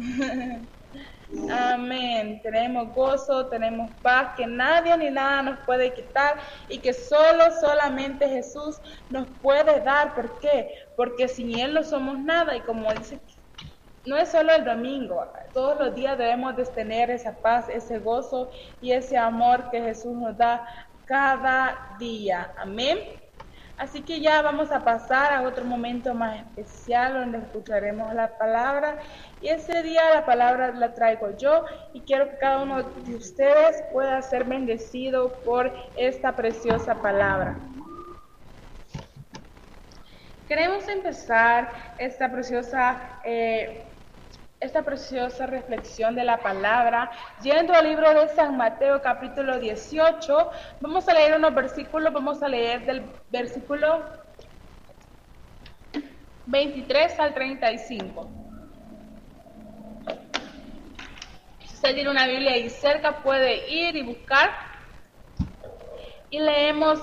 Amén. Tenemos gozo, tenemos paz que nadie ni nada nos puede quitar y que solamente Jesús nos puede dar. ¿Por qué? Porque sin Él no somos nada y como dice, no es solo el domingo, todos los días debemos de tener esa paz, ese gozo y ese amor que Jesús nos da cada día. Amén. Así que ya vamos a pasar a otro momento más especial donde escucharemos la palabra y ese día la palabra la traigo yo y quiero que cada uno de ustedes pueda ser bendecido por esta preciosa palabra. Queremos empezar esta preciosa reflexión de la palabra, yendo al libro de San Mateo capítulo 18, vamos a leer unos versículos, vamos a leer del versículo 23 al 35. Si usted tiene una Biblia ahí cerca, puede ir y buscar, y leemos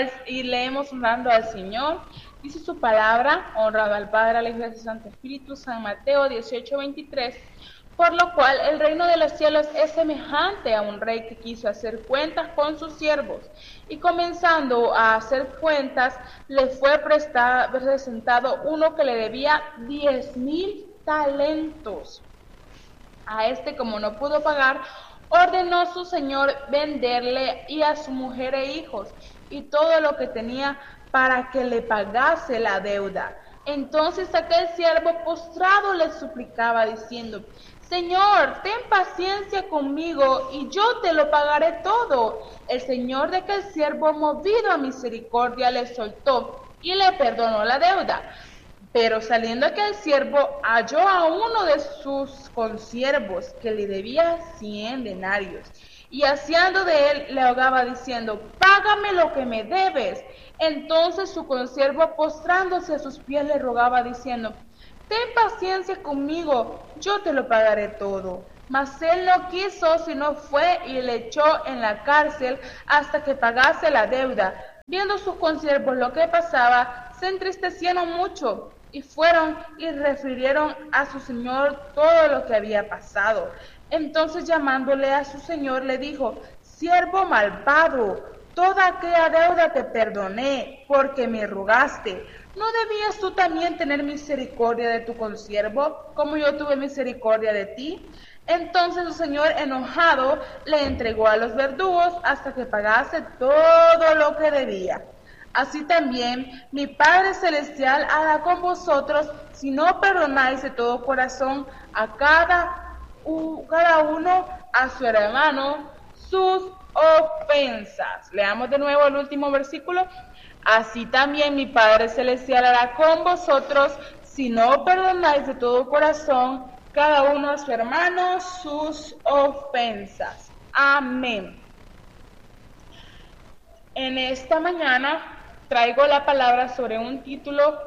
honrando al Señor. Dice su palabra, honrado al Padre, al Hijo y al Santo Espíritu, San Mateo 18:23, por lo cual el reino de los cielos es semejante a un rey que quiso hacer cuentas con sus siervos, y comenzando a hacer cuentas, le fue presentado uno que le debía 10,000 talentos. A este, como no pudo pagar, ordenó su señor venderle y a su mujer e hijos, y todo lo que tenía para que le pagase la deuda. Entonces aquel siervo postrado le suplicaba diciendo: Señor, ten paciencia conmigo y yo te lo pagaré todo. El señor de aquel siervo, movido a misericordia, le soltó y le perdonó la deuda. Pero saliendo aquel siervo, halló a uno de sus consiervos que le debía 100 denarios, y haciendo de él le ahogaba diciendo: Págame lo que me debes. Entonces su consiervo, postrándose a sus pies, le rogaba diciendo: Ten paciencia conmigo, yo te lo pagaré todo. Mas él no quiso, sino fue y le echó en la cárcel hasta que pagase la deuda. Viendo sus consiervos lo que pasaba, se entristecieron mucho y fueron y refirieron a su señor todo lo que había pasado. Entonces, llamándole a su señor, le dijo: Siervo malvado, toda aquella deuda te perdoné, porque me rogaste. ¿No debías tú también tener misericordia de tu consiervo, como yo tuve misericordia de ti? Entonces su señor, enojado, le entregó a los verdugos hasta que pagase todo lo que debía. Así también mi Padre Celestial hará con vosotros, si no perdonáis de todo corazón a cada uno a su hermano sus ofensas. Leamos de nuevo el último versículo. Así también mi Padre Celestial hará con vosotros, si no perdonáis de todo corazón cada uno a su hermano sus ofensas. Amén. En esta mañana traigo la palabra sobre un título: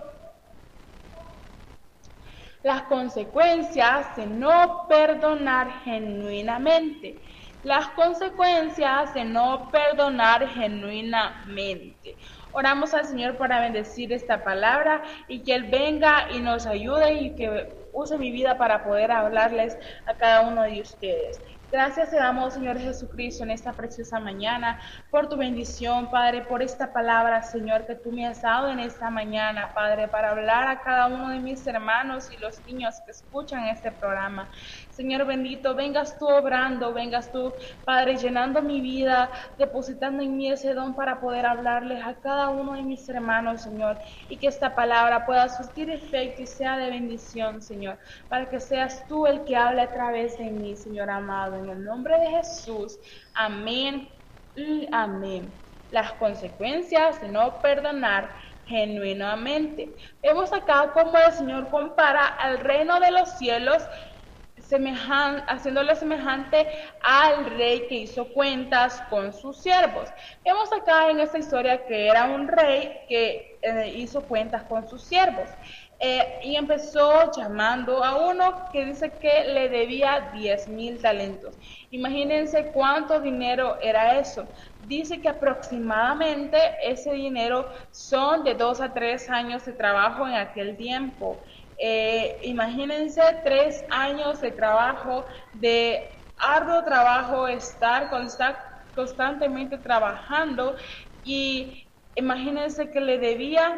las consecuencias de no perdonar genuinamente. Las consecuencias de no perdonar genuinamente. Oramos al Señor para bendecir esta palabra y que Él venga y nos ayude y que use mi vida para poder hablarles a cada uno de ustedes. Gracias te damos, Señor Jesucristo, en esta preciosa mañana, por tu bendición, Padre, por esta palabra, Señor, que tú me has dado en esta mañana, Padre, para hablar a cada uno de mis hermanos y los niños que escuchan este programa. Señor bendito, vengas tú obrando, vengas tú, Padre, llenando mi vida, depositando en mí ese don para poder hablarles a cada uno de mis hermanos, Señor, y que esta palabra pueda surtir efecto y sea de bendición, Señor, para que seas tú el que hable a través de mí, Señor amado, en el nombre de Jesús. Amén y amén. Las consecuencias de no perdonar genuinamente. Vemos acá cómo el Señor compara al reino de los cielos, haciéndole semejante al rey que hizo cuentas con sus siervos. Vemos acá en esta historia que era un rey que hizo cuentas con sus siervos. Y empezó llamando a uno que dice que le debía 10,000 talentos. Imagínense cuánto dinero era eso. Dice que aproximadamente ese dinero son de 2 a 3 años de trabajo en aquel tiempo. Imagínense 3 años de trabajo, de arduo trabajo, estar constantemente trabajando, y imagínense que le debía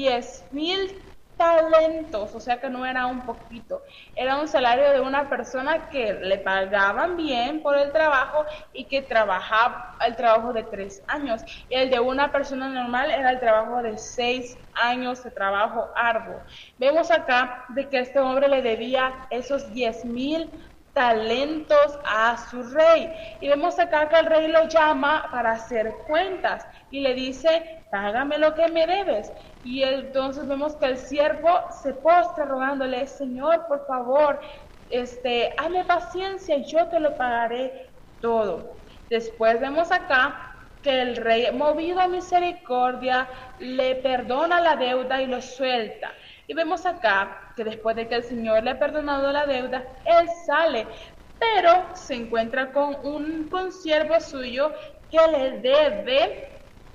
10,000 talentos, o sea que no era un poquito, era un salario de una persona que le pagaban bien por el trabajo y que trabajaba el trabajo de 3 años, y el de una persona normal era el trabajo de 6 años de trabajo arduo. Vemos acá de que este hombre le debía esos 10,000 talentos a su rey, y vemos acá que el rey lo llama para hacer cuentas y le dice: págame lo que me debes. Y entonces vemos que el siervo se postra rogándole: Señor, por favor, hazme paciencia y yo te lo pagaré todo. Después vemos acá que el rey, movido a misericordia, le perdona la deuda y lo suelta. Y vemos acá que después de que el Señor le ha perdonado la deuda, él sale, pero se encuentra con un consiervo suyo que le debe,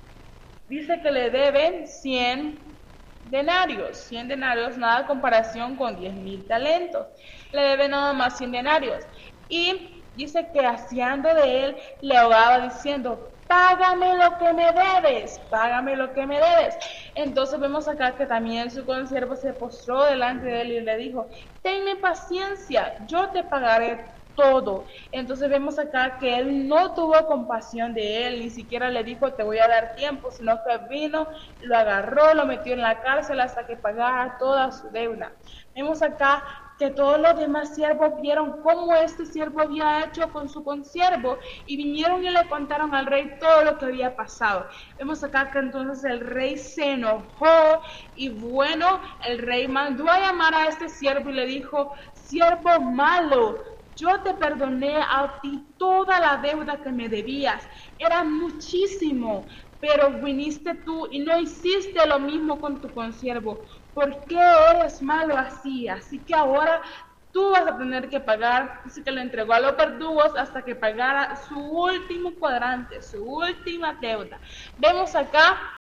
dice que le deben 100 denarios. 100 denarios, nada en comparación con 10,000 talentos. Le debe nada más 100 denarios. Y dice que haciendo de él, le ahogaba diciendo: págame lo que me debes, págame lo que me debes. Entonces vemos acá que también su consiervo se postró delante de él y le dijo: tenme paciencia, yo te pagaré todo. Entonces vemos acá que él no tuvo compasión de él, ni siquiera le dijo: te voy a dar tiempo, sino que vino, lo agarró, lo metió en la cárcel hasta que pagara toda su deuda. Vemos acá que todos los demás siervos vieron cómo este siervo había hecho con su consiervo, y vinieron y le contaron al rey todo lo que había pasado. Vemos acá que entonces el rey se enojó, y bueno, el rey mandó a llamar a este siervo y le dijo: siervo malo, yo te perdoné a ti toda la deuda que me debías, era muchísimo, pero viniste tú y no hiciste lo mismo con tu consiervo. ¿Por qué eres malo así? Así que ahora tú vas a tener que pagar. Así que le entregó a los verdugos hasta que pagara su último cuadrante, su última deuda. Vemos acá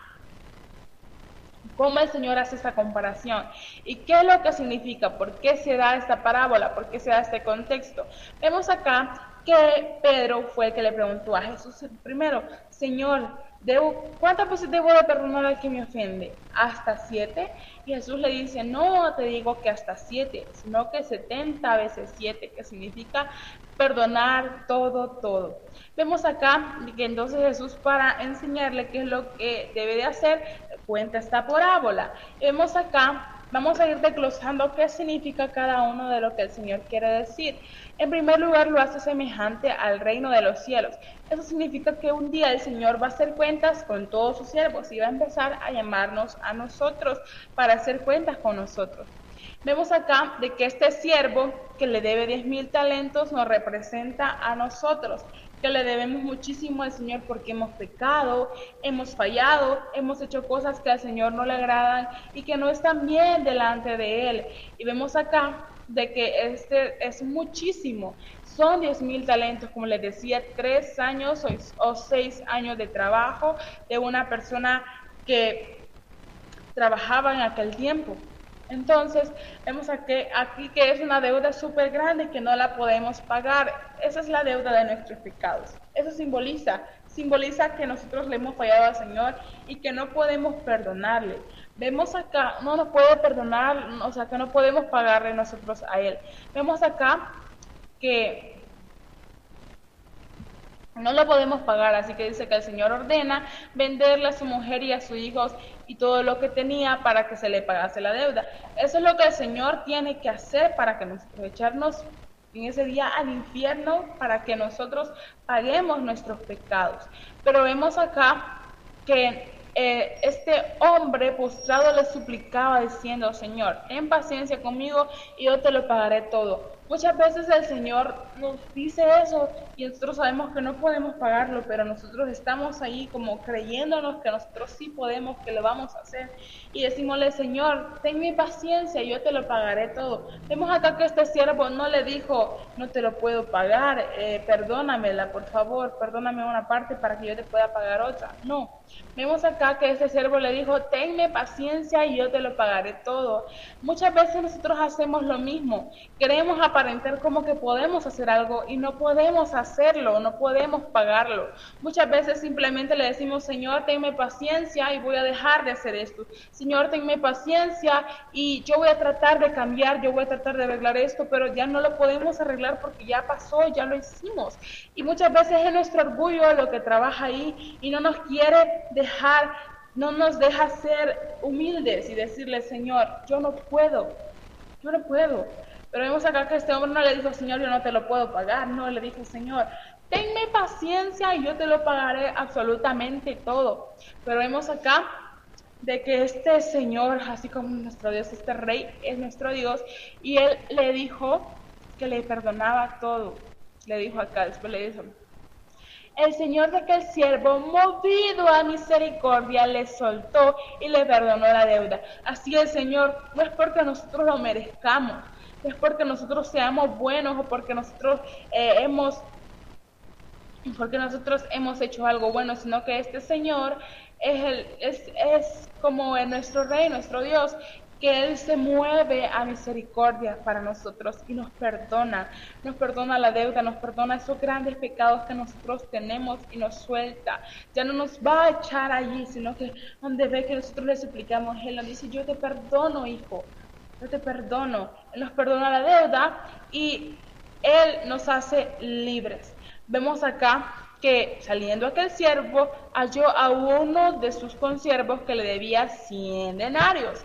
cómo el Señor hace esta comparación y qué es lo que significa, por qué se da esta parábola, por qué se da este contexto. Vemos acá que Pedro fue el que le preguntó a Jesús primero: Señor, ¿cuántas veces debo de perdonar al que me ofende? ¿Hasta 7? Y Jesús le dice: no te digo que hasta 7, sino que 70 veces 7, que significa perdonar todo. Vemos acá que entonces Jesús, para enseñarle qué es lo que debe de hacer, cuenta esta parábola. Vemos acá, vamos a ir desglosando qué significa cada uno de lo que el Señor quiere decir. En primer lugar, lo hace semejante al reino de los cielos. Eso significa que un día el Señor va a hacer cuentas con todos sus siervos y va a empezar a llamarnos a nosotros para hacer cuentas con nosotros. Vemos acá de que este siervo que le debe 10,000 talentos nos representa a nosotros, que le debemos muchísimo al Señor porque hemos pecado, hemos fallado, hemos hecho cosas que al Señor no le agradan y que no están bien delante de Él. Y vemos acá de que este es muchísimo. Son 10,000 talentos, como les decía, 3 años o 6 años de trabajo de una persona que trabajaba en aquel tiempo. Entonces, vemos aquí que es una deuda súper grande que no la podemos pagar. Esa es la deuda de nuestros pecados. Eso simboliza que nosotros le hemos fallado al Señor y que no podemos perdonarle. Vemos acá, no nos puede perdonar, o sea, que no podemos pagarle nosotros a Él. Vemos acá que no lo podemos pagar, así que dice que el Señor ordena venderle a su mujer y a sus hijos y todo lo que tenía para que se le pagase la deuda. Eso es lo que el Señor tiene que hacer para que nosotros echarnos en ese día al infierno, para que nosotros paguemos nuestros pecados. Pero vemos acá que este hombre postrado le suplicaba diciendo: Señor, ten paciencia conmigo y yo te lo pagaré todo. Muchas veces el Señor nos dice eso y nosotros sabemos que no podemos pagarlo, pero nosotros estamos ahí como creyéndonos que nosotros sí podemos, que lo vamos a hacer, y decimosle: Señor, ten mi paciencia y yo te lo pagaré todo. Vemos acá que este siervo no le dijo: no te lo puedo pagar, perdónamela, por favor, perdóname una parte para que yo te pueda pagar otra. No, vemos acá acá que ese siervo le dijo, tenme paciencia y yo te lo pagaré todo. Muchas veces nosotros hacemos lo mismo, queremos aparentar como que podemos hacer algo y no podemos hacerlo, no podemos pagarlo. Muchas veces simplemente le decimos, Señor, tenme paciencia y voy a dejar de hacer esto. Señor, tenme paciencia y yo voy a tratar de cambiar, yo voy a tratar de arreglar esto, pero ya no lo podemos arreglar porque ya pasó, ya lo hicimos. Y muchas veces es nuestro orgullo lo que trabaja ahí y no nos quiere dejar, no nos deja ser humildes y decirle, Señor, yo no puedo. Pero vemos acá que este hombre no le dijo, Señor, yo no te lo puedo pagar. No, le dijo, Señor, tenme paciencia y yo te lo pagaré absolutamente todo. Pero vemos acá de que este Señor, así como nuestro Dios, este Rey es nuestro Dios, y Él le dijo que le perdonaba todo. Le dijo acá, después le dijo, el Señor de aquel siervo, movido a misericordia, le soltó y le perdonó la deuda. Así el Señor, no es porque nosotros lo merezcamos, no es porque nosotros seamos buenos o porque nosotros hemos hecho algo bueno, sino que este Señor es como en nuestro Rey, nuestro Dios, que Él se mueve a misericordia para nosotros y nos perdona la deuda, nos perdona esos grandes pecados que nosotros tenemos y nos suelta. Ya no nos va a echar allí, sino que donde ve que nosotros le suplicamos, Él nos dice, yo te perdono, hijo, yo te perdono. Él nos perdona la deuda y Él nos hace libres. Vemos acá que saliendo aquel siervo halló a uno de sus consiervos que le debía 100 denarios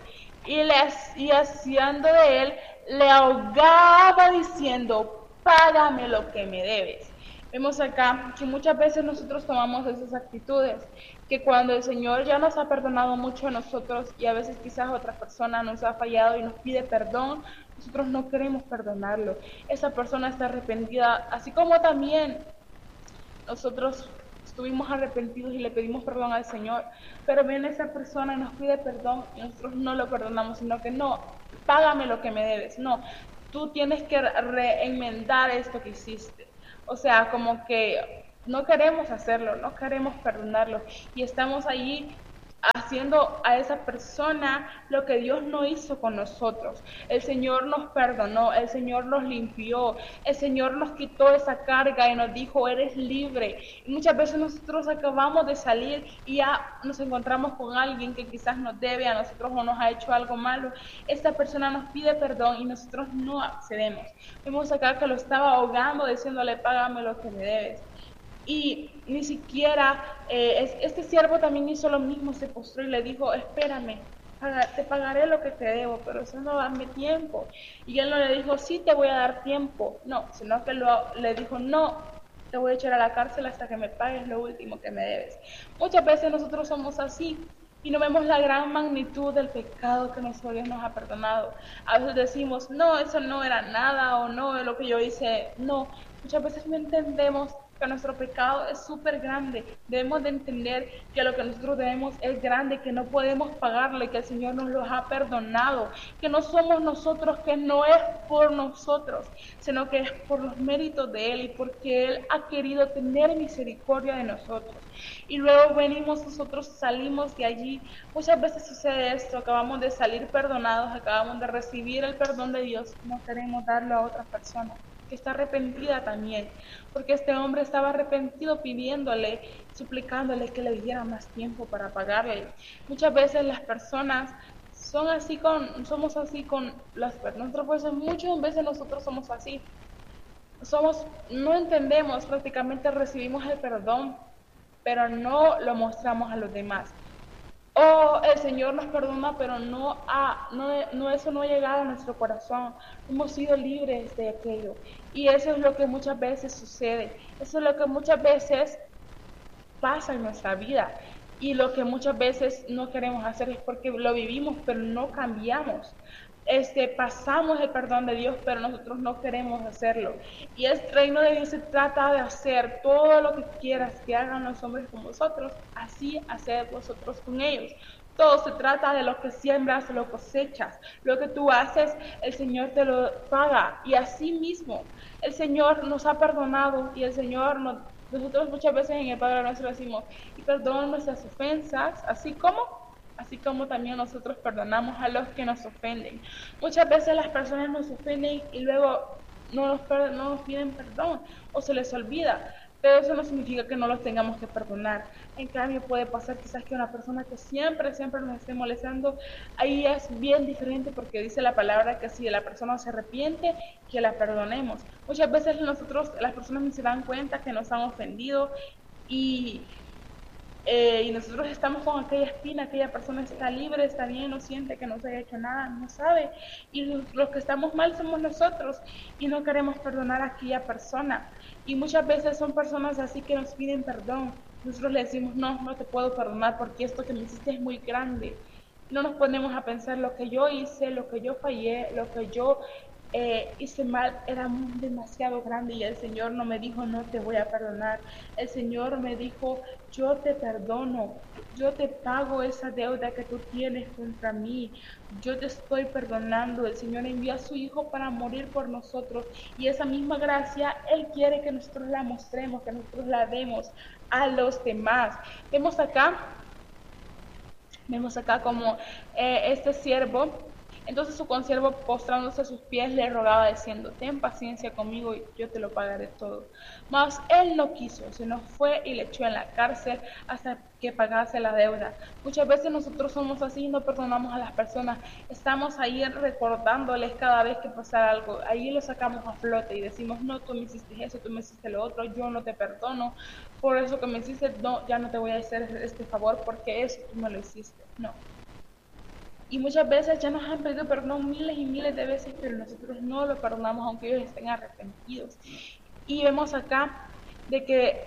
y haciendo de él le ahogaba diciendo, págame lo que me debes. Vemos acá que muchas veces nosotros tomamos esas actitudes, que cuando el Señor ya nos ha perdonado mucho a nosotros y a veces quizás otra persona nos ha fallado y nos pide perdón, nosotros no queremos perdonarlo. Esa persona está arrepentida, así como también nosotros estuvimos arrepentidos y le pedimos perdón al Señor, pero viene esa persona y nos pide perdón y nosotros no lo perdonamos, sino que no, págame lo que me debes, no, tú tienes que reenmendar esto que hiciste. O sea, como que no queremos hacerlo, no queremos perdonarlo y estamos allí haciendo a esa persona lo que Dios no hizo con nosotros. El Señor nos perdonó, el Señor nos limpió, el Señor nos quitó esa carga y nos dijo, eres libre. Y muchas veces nosotros acabamos de salir y ya nos encontramos con alguien que quizás nos debe a nosotros o nos ha hecho algo malo. Esta persona nos pide perdón y nosotros no accedemos. Vemos acá que lo estaba ahogando diciéndole, págame lo que me debes. Y ni siquiera, este siervo también hizo lo mismo, se postró y le dijo, espérame, te pagaré lo que te debo, pero eso no dame tiempo. Y él no le dijo, sí te voy a dar tiempo, no, sino que le dijo, no, te voy a echar a la cárcel hasta que me pagues lo último que me debes. Muchas veces nosotros somos así y no vemos la gran magnitud del pecado que nuestro Dios nos ha perdonado. A veces decimos, no, eso no era nada, o no, lo que yo hice, no. Muchas veces no entendemos que nuestro pecado es súper grande. Debemos de entender que lo que nosotros debemos es grande, que no podemos pagarle, que el Señor nos los ha perdonado, que no somos nosotros, que no es por nosotros, sino que es por los méritos de Él y porque Él ha querido tener misericordia de nosotros. Y luego venimos nosotros, salimos de allí. Muchas veces sucede esto, acabamos de salir perdonados, acabamos de recibir el perdón de Dios, no queremos darlo a otras personas que está arrepentida también, porque este hombre estaba arrepentido pidiéndole, suplicándole que le diera más tiempo para pagarle. Muchas veces las personas somos así con las personas, muchas veces nosotros somos así, no entendemos, prácticamente recibimos el perdón, pero no lo mostramos a los demás. O el Señor nos perdona, pero eso no ha llegado a nuestro corazón. Hemos sido libres de aquello. Y eso es lo que muchas veces sucede. Eso es lo que muchas veces pasa en nuestra vida. Y lo que muchas veces no queremos hacer es porque lo vivimos, pero no cambiamos. Pasamos el perdón de Dios, pero nosotros no queremos hacerlo. Y el reino de Dios se trata de hacer todo lo que quieras que hagan los hombres con vosotros, así haced vosotros con ellos. Todo se trata de lo que siembras, lo cosechas. Lo que tú haces, el Señor te lo paga. Y así mismo, el Señor nos ha perdonado y el Señor Nosotros muchas veces en el Padre Nuestro decimos, y perdona nuestras ofensas, así como también nosotros perdonamos a los que nos ofenden. Muchas veces las personas nos ofenden y luego no nos piden perdón o se les olvida, pero eso no significa que no los tengamos que perdonar. En cambio, puede pasar quizás que una persona que siempre, siempre nos esté molestando, ahí es bien diferente porque dice la palabra que si la persona se arrepiente, que la perdonemos. Muchas veces las personas ni se dan cuenta que nos han ofendido y y nosotros estamos con aquella espina, aquella persona está libre, está bien, no siente que no se haya hecho nada, no sabe, y los que estamos mal somos nosotros y no queremos perdonar a aquella persona. Y muchas veces son personas así que nos piden perdón. Nosotros le decimos, no, no te puedo perdonar porque esto que me hiciste es muy grande. No nos ponemos a pensar lo que yo hice, lo que yo fallé, lo que yo hice mal era demasiado grande y el Señor no me dijo no te voy a perdonar. El Señor me dijo yo te perdono, yo te pago esa deuda que tú tienes contra mí, yo te estoy perdonando. El Señor envió a su Hijo para morir por nosotros y esa misma gracia Él quiere que nosotros la mostremos, que nosotros la demos a los demás. Vemos acá como este siervo, entonces su consiervo postrándose a sus pies le rogaba diciendo, ten paciencia conmigo y yo te lo pagaré todo. Mas él no quiso, sino fue y le echó en la cárcel hasta que pagase la deuda. Muchas veces nosotros somos así, no perdonamos a las personas, estamos ahí recordándoles cada vez que pasa algo, ahí lo sacamos a flote y decimos, no, tú me hiciste eso, tú me hiciste lo otro, yo no te perdono, por eso que me hiciste, no, ya no te voy a hacer este favor porque eso tú me lo hiciste, no. Y muchas veces ya nos han pedido perdón miles y miles de veces, pero nosotros no lo perdonamos aunque ellos estén arrepentidos. Y vemos acá de que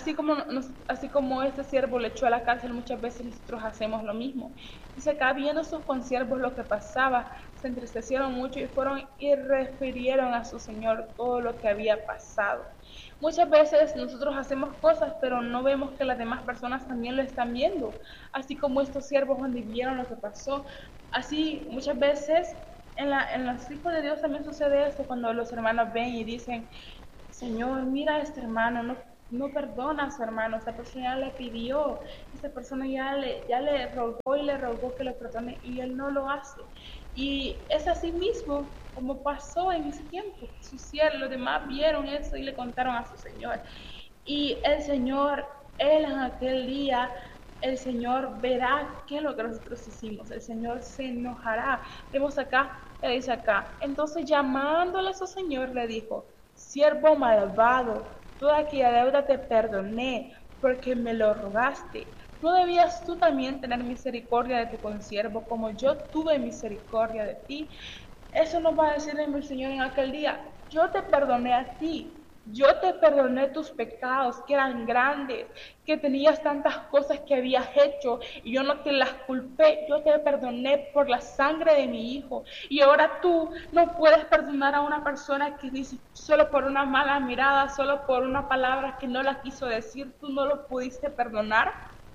así como este siervo le echó a la cárcel, muchas veces nosotros hacemos lo mismo. Dice acá, viendo sus consiervos lo que pasaba, se entristecieron mucho y fueron y refirieron a su señor todo lo que había pasado. Muchas veces nosotros hacemos cosas, pero no vemos que las demás personas también lo están viendo. Así como estos siervos donde vieron lo que pasó. Así muchas veces en los hijos de Dios también sucede esto cuando los hermanos ven y dicen, Señor, mira a este hermano, no perdona a su hermano, esta persona ya le pidió, esta persona ya le rogó y le rogó que lo perdone y él no lo hace. Y es así mismo como pasó en ese tiempo. Los demás vieron eso y le contaron a su Señor. Y el Señor, Él en aquel día, el Señor verá qué es lo que nosotros hicimos. El Señor se enojará. Vemos acá, le dice acá. Entonces llamándole a su Señor le dijo, siervo malvado, toda aquella deuda te perdoné porque me lo rogaste. ¿No debías tú también tener misericordia de tu consiervo como yo tuve misericordia de ti? Eso nos va a decir el Señor en aquel día. Yo te perdoné a ti. Yo te perdoné tus pecados que eran grandes, que tenías tantas cosas que habías hecho y yo no te las culpé. Yo te perdoné por la sangre de mi hijo. Y ahora tú no puedes perdonar a una persona que dice solo por una mala mirada, solo por una palabra que no la quiso decir, tú no lo pudiste perdonar.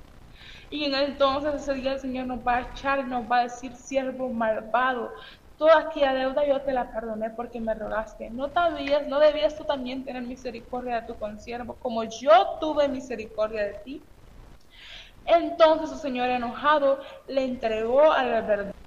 Y en entonces ese día el Señor nos va a echar y nos va a decir, siervo malvado, toda aquella deuda yo te la perdoné porque me rogaste. ¿No debías tú también tener misericordia de tu consiervo, como yo tuve misericordia de ti? Entonces su señor enojado le entregó al verdad